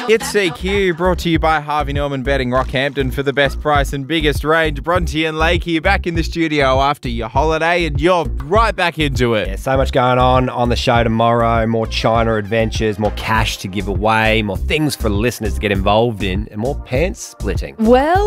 It's CQ, brought to you by Harvey Norman Betting Rockhampton for the best price and biggest range. Bronte and Lakey are back in the studio after your holiday and you're right back into it. Yeah, so much going on the show tomorrow. More China adventures, more cash to give away, more things for listeners to get involved in, and more pants splitting. Well,